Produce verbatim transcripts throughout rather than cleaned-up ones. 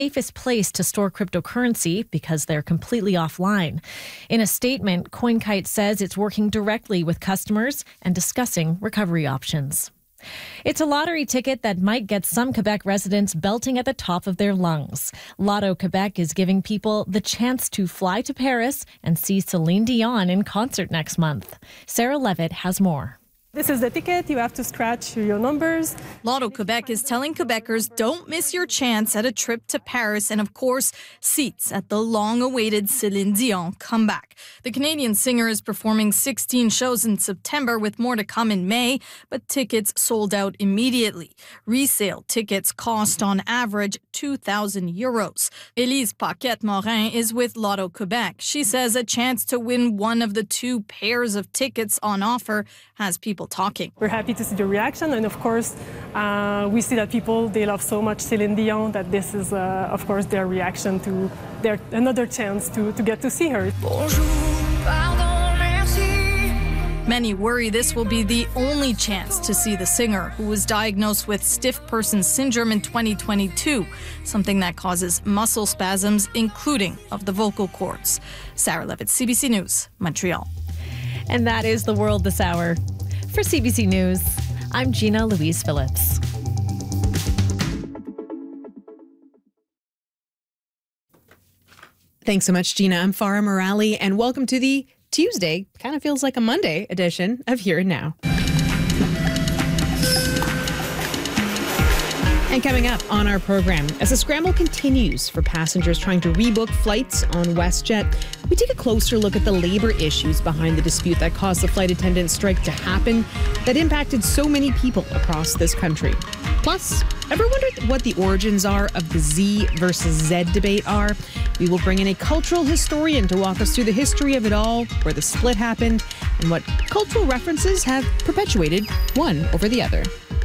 safest place to store cryptocurrency because they're completely offline. In a statement, CoinKite says it's working directly with customers and discussing recovery options. It's a lottery ticket that might get some Quebec residents belting at the top of their lungs. Lotto Quebec is giving people the chance to fly to Paris and see Celine Dion in concert next month. Sarah Levitt has more. This is the ticket. You have to scratch your numbers. Lotto Quebec is telling Quebecers don't miss your chance at a trip to Paris and, of course, seats at the long-awaited Celine Dion comeback. The Canadian singer is performing sixteen shows in September with more to come in May, but tickets sold out immediately. Resale tickets cost on average two thousand euros. Elise Paquette-Morin is with Lotto Quebec. She says a chance to win one of the two pairs of tickets on offer has people talking. We're happy to see the reaction, and of course uh, we see that people, they love so much Celine Dion that this is uh, of course their reaction to their another chance to, to get to see her. Many worry this will be the only chance to see the singer, who was diagnosed with stiff person syndrome in twenty twenty-two, something that causes muscle spasms, including of the vocal cords. Sarah Levitt, C B C News, Montreal. And that is the world this hour. For C B C News, I'm Gina Louise Phillips. Thanks so much, Gina. I'm Farah Morali, and welcome to the Tuesday, kind of feels like a Monday edition of Here and Now. And coming up on our program, as the scramble continues for passengers trying to rebook flights on WestJet, we take a closer look at the labor issues behind the dispute that caused the flight attendant strike to happen that impacted so many people across this country. Plus, ever wondered what the origins are of the Z versus Z debate are? We will bring in a cultural historian to walk us through the history of it all, where the split happened, and what cultural references have perpetuated one over the other.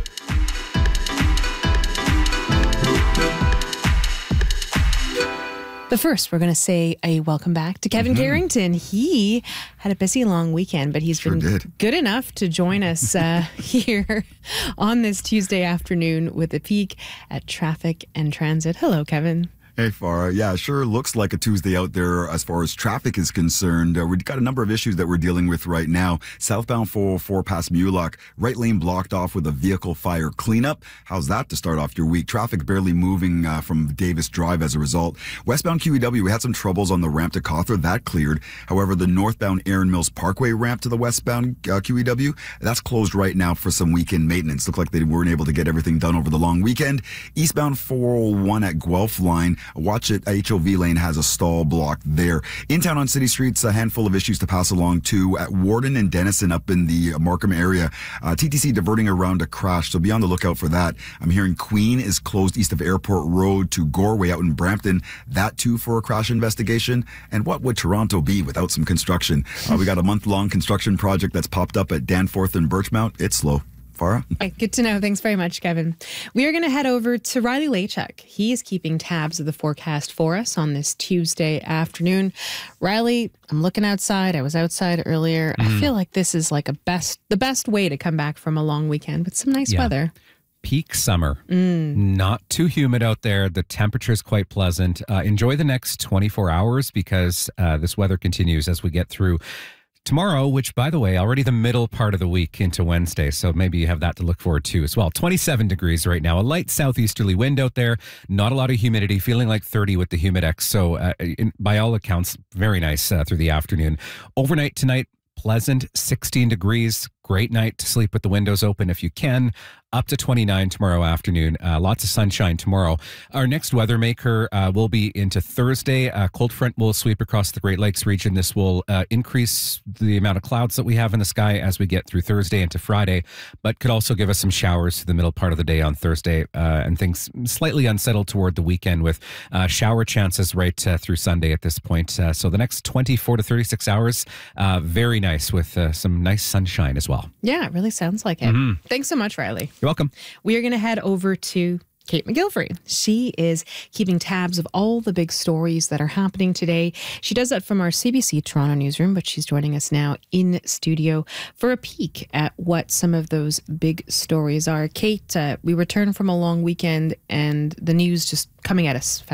But first, we're going to say a welcome back to Kevin mm-hmm. Carrington. He had a busy, long weekend, but he's sure been did. good enough to join us uh, here on this Tuesday afternoon with a peek at traffic and transit. Hello, Kevin. Hey, Farah. Yeah, sure looks like a Tuesday out there as far as traffic is concerned. Uh, we've got a number of issues that we're dealing with right now. Southbound four oh four past Mulock, right lane blocked off with a vehicle fire cleanup. How's that to start off your week? Traffic barely moving uh, from Davis Drive as a result. Westbound Q E W, we had some troubles on the ramp to Cawthra. That cleared. However, the northbound Erin Mills Parkway ramp to the westbound uh, Q E W, that's closed right now for some weekend maintenance. Looked like they weren't able to get everything done over the long weekend. Eastbound four oh one at Guelph line, watch it, H O V lane has a stall block there. In town on city streets, a handful of issues to pass along too. At Warden and Denison up in the Markham area, uh, T T C diverting around a crash, so be on the lookout for that. I'm hearing Queen is closed east of Airport Road to Goreway out in Brampton. That too for a crash investigation. And what would Toronto be without some construction? Uh, we got a month-long construction project that's popped up at Danforth and Birchmount. It's slow. Farah? Right, good to know. Thanks very much, Kevin. We are going to head over to Riley Lachuk. He is keeping tabs of the forecast for us on this Tuesday afternoon. Riley, I'm looking outside. I was outside earlier. Mm. I feel like this is like a best, the best way to come back from a long weekend with some nice yeah. weather. Peak summer. Mm. Not too humid out there. The temperature is quite pleasant. Uh, enjoy the next twenty-four hours because uh, this weather continues as we get through tomorrow, which, by the way, already the middle part of the week into Wednesday, so maybe you have that to look forward to as well. twenty-seven degrees right now, a light southeasterly wind out there, not a lot of humidity, feeling like thirty with the Humidex, so uh, in, by all accounts, very nice uh, through the afternoon. Overnight tonight, pleasant, sixteen degrees, great night to sleep with the windows open if you can. Up to twenty-nine tomorrow afternoon. Uh, lots of sunshine tomorrow. Our next weather maker uh, will be into Thursday. A cold front will sweep across the Great Lakes region. This will uh, increase the amount of clouds that we have in the sky as we get through Thursday into Friday, but could also give us some showers to the middle part of the day on Thursday uh, and things slightly unsettled toward the weekend with uh, shower chances right uh, through Sunday at this point. Uh, so the next twenty-four to thirty-six hours, uh, very nice with uh, some nice sunshine as well. Yeah, it really sounds like it. Mm-hmm. Thanks so much, Riley. You're welcome. We are going to head over to Kate McGilvery. She is keeping tabs of all the big stories that are happening today. She does that from our C B C Toronto newsroom, but she's joining us now in studio for a peek at what some of those big stories are. Kate, uh, we returned from a long weekend and the news just coming at us fast.